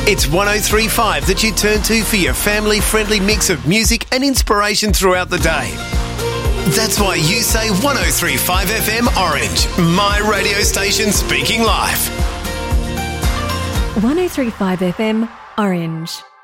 It's 103.5 that you turn to for your family-friendly mix of music and inspiration throughout the day. That's why you say 103.5 FM Orange, my radio station speaking live. 103.5 FM Orange.